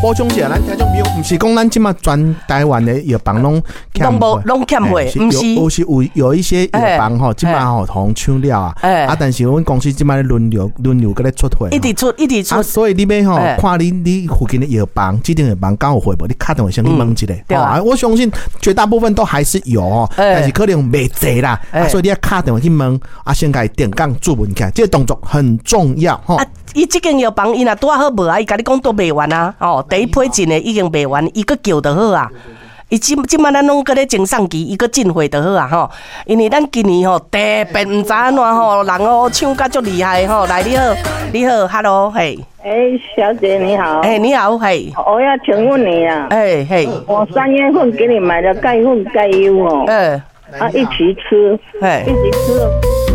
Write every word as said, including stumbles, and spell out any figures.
补充一下，咱听众朋友，不是讲咱即马全台湾的药房拢拢无拢欠货，不是， 有是有有一些药房吼，即马吼同抢了啊，啊，但是阮公司即马咧轮流轮流搁咧出货， 一直出一直出， 啊，所以你要吼看你你附近的药房，指定药房敢有货无？你打电话先去问一下， 对啊， 我相信绝大部分都还是有哦，但是可能袂济啦，所以你要打电话去问，啊，先甲伊点讲注文起来，这个动作很重要吼。 啊，伊即间药房伊若拄好无啊，伊甲你讲都卖完啊，哦，第一批进的已经卖完，伊个叫就好啊。伊即即摆咱拢搁咧前送期，伊个进货就好啊吼。因为咱今年吼特别毋知安怎吼，人哦抢甲足厉害吼。来，你好，你好 ，Hello， 嘿。 哎，小姐你好。 哎，你好，嘿。 我要请问你啊。 哎嘿。 我三月份给你买的钙混钙优哦。 嗯。 啊，一起吃。哎。一起吃。